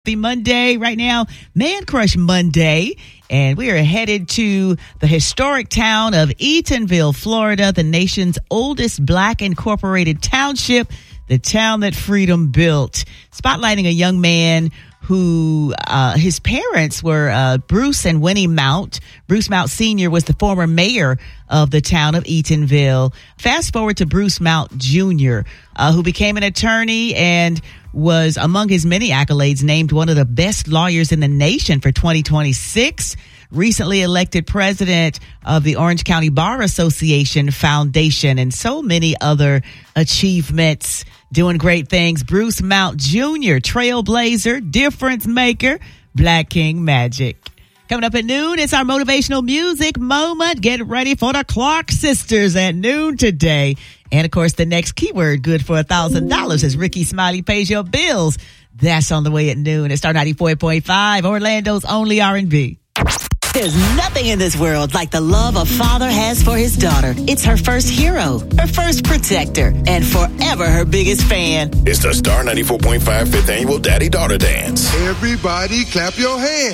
The Monday right now, Man Crush Monday, and we are headed to the historic town of Eatonville, Florida, the nation's oldest Black incorporated township, the town that freedom built, spotlighting a young man who his parents were Bruce and Winnie Mount. Bruce Mount Sr. was the former mayor of the town of Eatonville. Fast forward to Bruce Mount Jr., who became an attorney and was, among his many accolades, named one of the best lawyers in the nation for 2026. Recently elected president of the Orange County Bar Association Foundation, and so many other achievements, doing great things. Bruce Mount Jr., trailblazer, difference maker, Black King Magic. Coming up at noon, it's our motivational music moment. Get ready for the Clark Sisters at noon today. And, of course, the next keyword, good for $1,000, as Ricky Smiley pays your bills. That's on the way at noon. It's Star 94.5, Orlando's only R&B. There's nothing in this world like the love a father has for his daughter. It's her first hero, her first protector, and forever her biggest fan. It's the Star 94.5 5th Annual Daddy-Daughter Dance. Everybody clap your hands.